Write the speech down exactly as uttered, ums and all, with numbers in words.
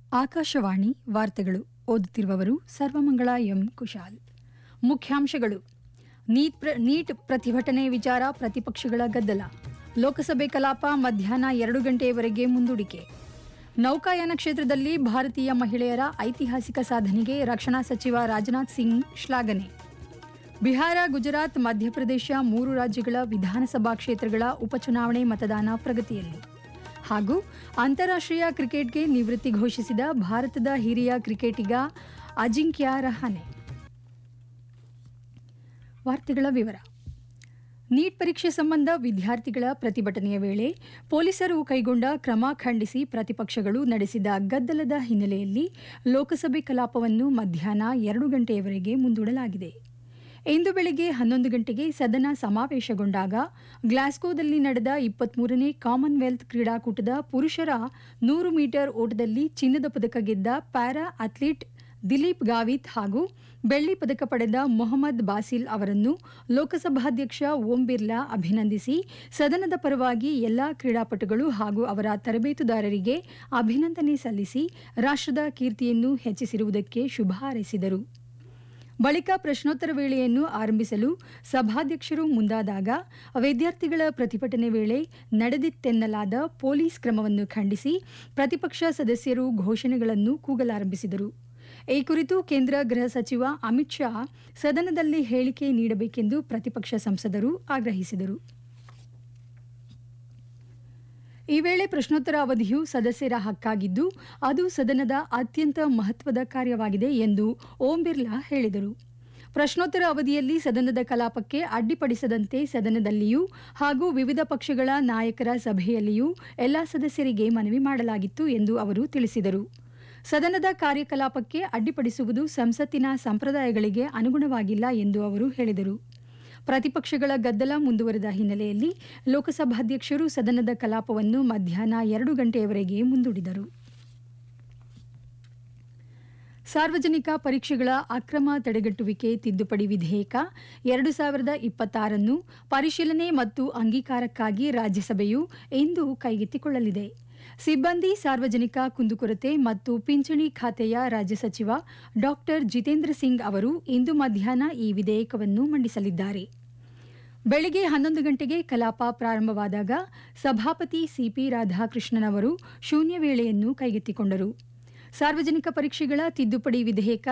ಆಕಾಶವಾಣಿ ವಾರ್ತೆಗಳು ಓದುತ್ತಿರುವವರು ಸರ್ವಮಂಗಳ ಎಂ ಕುಶಾಲ್. ಮುಖ್ಯಾಂಶಗಳು: ನೀಟ್ ಪ್ರ ನೀಟ್ ಪ್ರತಿಭಟನೆ ವಿಚಾರ ಪ್ರತಿಪಕ್ಷಗಳ ಗದ್ದಲ. ಲೋಕಸಭೆ ಕಲಾಪ ಮಧ್ಯಾಹ್ನ ಎರಡು ಗಂಟೆಯವರೆಗೆ ಮುಂದೂಡಿಕೆ. ನೌಕಾಯಾನ ಕ್ಷೇತ್ರದಲ್ಲಿ ಭಾರತೀಯ ಮಹಿಳೆಯರ ಐತಿಹಾಸಿಕ ಸಾಧನೆಗೆ ರಕ್ಷಣಾ ಸಚಿವ ರಾಜನಾಥ್ ಸಿಂಗ್ ಶ್ಲಾಘನೆ. ಬಿಹಾರ, ಗುಜರಾತ್, ಮಧ್ಯಪ್ರದೇಶ ಮೂರು ರಾಜ್ಯಗಳ ವಿಧಾನಸಭಾ ಕ್ಷೇತ್ರಗಳ ಉಪಚುನಾವಣೆ ಮತದಾನ ಪ್ರಗತಿಯಲ್ಲಿ. ಹಾಗೂ ಅಂತಾರಾಷ್ಟ್ರೀಯ ಕ್ರಿಕೆಟ್ಗೆ ನಿವೃತ್ತಿ ಘೋಷಿಸಿದ ಭಾರತದ ಹಿರಿಯ ಕ್ರಿಕೆಟಿಗ ಅಜಿಂಕ್ಯ ರಹಾನೆ. ವಾರ್ತೆಗಳ ವಿವರ. ನೀಟ್ ಪರೀಕ್ಷೆ ಸಂಬಂಧ ವಿದ್ಯಾರ್ಥಿಗಳ ಪ್ರತಿಭಟನೆಯ ವೇಳೆ ಪೊಲೀಸರು ಕೈಗೊಂಡ ಕ್ರಮ ಖಂಡಿಸಿ ಪ್ರತಿಪಕ್ಷಗಳು ನಡೆಸಿದ ಗದ್ದಲದ ಹಿನ್ನೆಲೆಯಲ್ಲಿ ಲೋಕಸಭೆ ಕಲಾಪವನ್ನು ಮಧ್ಯಾಹ್ನ ಎರಡು ಗಂಟೆಯವರೆಗೆ ಮುಂದೂಡಲಾಗಿದೆ. ಇಂದು ಬೆಳಗ್ಗೆ ಹನ್ನೊಂದು ಗಂಟೆಗೆ ಸದನ ಸಮಾವೇಶಗೊಂಡಾಗ ಗ್ಲಾಸ್ಗೋದಲ್ಲಿ ನಡೆದ ಇಪ್ಪತ್ಮೂರನೇ ಕಾಮನ್ವೆಲ್ತ್ ಕ್ರೀಡಾಕೂಟದ ಪುರುಷರ ನೂರು ಮೀಟರ್ ಓಟದಲ್ಲಿ ಚಿನ್ನದ ಪದಕ ಗೆದ್ದ ಪ್ಯಾರಾ ಅಥ್ಲೀಟ್ ದಿಲೀಪ್ ಗಾವಿತ್ ಹಾಗೂ ಬೆಳ್ಳಿ ಪದಕ ಪಡೆದ ಮೊಹಮ್ಮದ್ ಬಾಸಿಲ್ ಅವರನ್ನು ಲೋಕಸಭಾಧ್ಯಕ್ಷ ಓಂ ಬಿರ್ಲಾ ಅಭಿನಂದಿಸಿ ಸದನದ ಪರವಾಗಿ ಎಲ್ಲಾ ಕ್ರೀಡಾಪಟುಗಳು ಹಾಗೂ ಅವರ ತರಬೇತುದಾರರಿಗೆ ಅಭಿನಂದನೆ ಸಲ್ಲಿಸಿ ರಾಷ್ಟ್ರದ ಕೀರ್ತಿಯನ್ನು ಹೆಚ್ಚಿಸಿರುವುದಕ್ಕೆ ಶುಭ ಹಾರೈಸಿದರು. ಬಳಿಕ ಪ್ರಶ್ನೋತ್ತರ ವೇಳೆಯನ್ನು ಆರಂಭಿಸಲು ಸಭಾಧ್ಯಕ್ಷರು ಮುಂದಾದಾಗ ವಿದ್ಯಾರ್ಥಿಗಳ ಪ್ರತಿಭಟನೆ ವೇಳೆ ನಡೆದಿತ್ತೆನ್ನಲಾದ ಪೊಲೀಸ್ ಕ್ರಮವನ್ನು ಖಂಡಿಸಿ ಪ್ರತಿಪಕ್ಷ ಸದಸ್ಯರು ಘೋಷಣೆಗಳನ್ನು ಕೂಗಲಾರಂಭಿಸಿದರು. ಈ ಕುರಿತು ಕೇಂದ್ರ ಗೃಹ ಸಚಿವ ಅಮಿತ್ ಶಾ ಸದನದಲ್ಲಿ ಹೇಳಿಕೆ ನೀಡಬೇಕೆಂದು ಪ್ರತಿಪಕ್ಷ ಸಂಸದರು ಆಗ್ರಹಿಸಿದರು. ಈ ವೇಳೆ ಪ್ರಶ್ನೋತ್ತರ ಅವಧಿಯು ಸದಸ್ಯರ ಹಕ್ಕಾಗಿದ್ದು ಅದು ಸದನದ ಅತ್ಯಂತ ಮಹತ್ವದ ಕಾರ್ಯವಾಗಿದೆ ಎಂದು ಓಂ ಬಿರ್ಲಾ ಹೇಳಿದರು. ಪ್ರಶ್ನೋತ್ತರ ಅವಧಿಯಲ್ಲಿ ಸದನದ ಕಲಾಪಕ್ಕೆ ಅಡ್ಡಿಪಡಿಸದಂತೆ ಸದನದಲ್ಲಿಯೂ ಹಾಗೂ ವಿವಿಧ ಪಕ್ಷಗಳ ನಾಯಕರ ಸಭೆಯಲ್ಲಿಯೂ ಎಲ್ಲಾ ಸದಸ್ಯರಿಗೆ ಮನವಿ ಮಾಡಲಾಗಿತ್ತು ಎಂದು ಅವರು ತಿಳಿಸಿದರು. ಸದನದ ಕಾರ್ಯಕಲಾಪಕ್ಕೆ ಅಡ್ಡಿಪಡಿಸುವುದು ಸಂಸತ್ತಿನ ಸಂಪ್ರದಾಯಗಳಿಗೆ ಅನುಗುಣವಾಗಿಲ್ಲ ಎಂದು ಅವರು ಹೇಳಿದರು. ಪ್ರತಿಪಕ್ಷಗಳ ಗದ್ದಲ ಮುಂದುವರೆದ ಹಿನ್ನೆಲೆಯಲ್ಲಿ ಲೋಕಸಭಾಧ್ಯಕ್ಷರು ಸದನದ ಕಲಾಪವನ್ನು ಮಧ್ಯಾಹ್ನ ಎರಡು ಗಂಟೆಯವರೆಗೆ ಮುಂದೂಡಿದರು. ಸಾರ್ವಜನಿಕ ಪರೀಕ್ಷೆಗಳ ಅಕ್ರಮ ತಡೆಗಟ್ಟುವಿಕೆ ತಿದ್ದುಪಡಿ ವಿಧೇಯಕ ಎರಡು ಸಾವಿರದ ಇಪ್ಪತ್ತಾರನ್ನು ಪರಿಶೀಲನೆ ಮತ್ತು ಅಂಗೀಕಾರಕ್ಕಾಗಿ ರಾಜ್ಯಸಭೆಯು ಇಂದು ಕೈಗೆತ್ತಿಕೊಳ್ಳಲಿದೆ. ಸಿಬ್ಬಂದಿ ಸಾರ್ವಜನಿಕ ಕುಂದುಕೊರತೆ ಮತ್ತು ಪಿಂಚಣಿ ಖಾತೆಯ ರಾಜ್ಯ ಸಚಿವ ಡಾಕ್ಟರ್ ಜಿತೇಂದ್ರ ಸಿಂಗ್ ಅವರು ಇಂದು ಮಧ್ಯಾಹ್ನ ಈ ವಿಧೇಯಕವನ್ನು ಮಂಡಿಸಲಿದ್ದಾರೆ. ಬೆಳಗ್ಗೆ ಹನ್ನೊಂದು ಗಂಟೆಗೆ ಕಲಾಪ ಪ್ರಾರಂಭವಾದಾಗ ಸಭಾಪತಿ ಸಿಪಿ ರಾಧಾಕೃಷ್ಣನ್ ಅವರು ಶೂನ್ಯ ವೇಳೆಯನ್ನು ಕೈಗೆತ್ತಿಕೊಂಡರು. ಸಾರ್ವಜನಿಕ ಪರೀಕ್ಷೆಗಳ ತಿದ್ದುಪಡಿ ವಿಧೇಯಕ